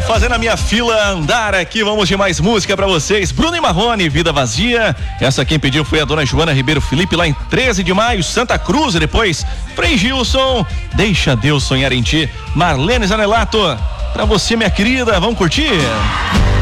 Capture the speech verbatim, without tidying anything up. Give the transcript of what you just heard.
fazendo a minha fila andar aqui, vamos de mais música pra vocês. Bruno e Marrone, Vida Vazia. Essa quem pediu foi a dona Joana Ribeiro Felipe, lá em treze de maio, Santa Cruz. E depois, Frei Gilson, Deixa Deus Sonhar em Ti. Marlene Zanelato, pra você, minha querida, vamos curtir?